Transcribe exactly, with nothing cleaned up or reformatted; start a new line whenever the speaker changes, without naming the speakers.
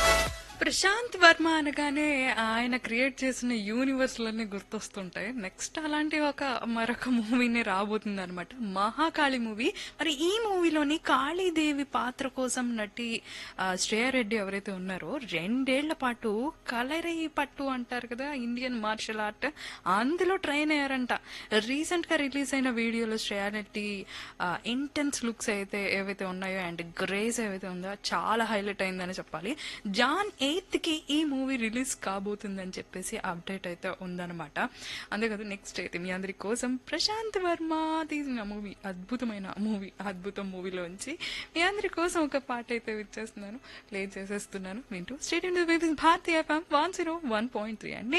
ప్రశాంత్ వర్మ అనగానే ఆయన క్రియేట్ చేసిన యూనివర్స్లన్నీ గుర్తొస్తుంటాయి. నెక్స్ట్ అలాంటి ఒక మరొక మూవీని రాబోతుంది అనమాట, మహాకాళి మూవీ. మరి ఈ మూవీలోని కాళీదేవి పాత్ర కోసం నటి ఆ, శ్రేయారెడ్డి ఎవరైతే ఉన్నారో రెండేళ్ల పాటు కలరి పట్టు అంటారు కదా, ఇండియన్ మార్షల్ ఆర్ట్, అందులో ట్రైన్ అయ్యారంట. రీసెంట్ గా రిలీజ్ అయిన వీడియోలో శ్రేయారెడ్డి ఇంటెన్స్ లుక్స్ అయితే ఏవైతే ఉన్నాయో అండ్ గ్రేస్ ఏవైతే ఉందో చాలా హైలైట్ అయిందని చెప్పాలి. జాన్ ఎయిత్ కి ఈ మూవీ రిలీజ్ కాబోతుందని చెప్పేసి అప్డేట్ అయితే ఉందన్నమాట. అంతేకాదు నెక్స్ట్ అయితే మీ అందరి కోసం ప్రశాంత్ వర్మ తీసిన మూవీ, అద్భుతమైన మూవీ, అద్భుతం మూవీలోంచి మీ అందరి కోసం ఒక పాట అయితే ఇచ్చేస్తున్నాను, ప్లే చేసేస్తున్నాను. వింటూ స్టేట్ భారతీయ FM one zero one point three అండి.